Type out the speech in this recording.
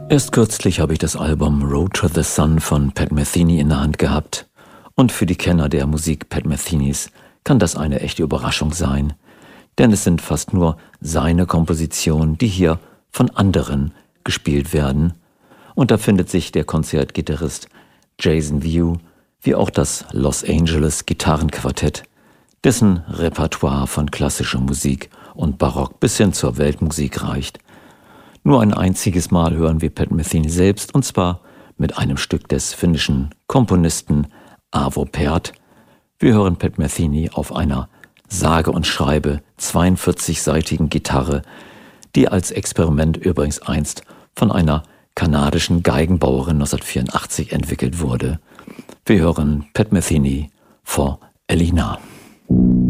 Erst kürzlich habe ich das Album Road to the Sun von Pat Metheny in der Hand gehabt. Und für die Kenner der Musik Pat Methenys kann das eine echte Überraschung sein. Denn es sind fast nur seine Kompositionen, die hier von anderen gespielt werden. Und da findet sich der Konzertgitarrist Jason View, wie auch das Los Angeles Gitarrenquartett, dessen Repertoire von klassischer Musik und Barock bis hin zur Weltmusik reicht. Nur ein einziges Mal hören wir Pat Metheny selbst, und zwar mit einem Stück des finnischen Komponisten Arvo Pärt. Wir hören Pat Metheny auf einer sage und schreibe 42-seitigen Gitarre, die als Experiment übrigens einst von einer kanadischen Geigenbauerin 1984 entwickelt wurde. Wir hören Pat Metheny for Elina.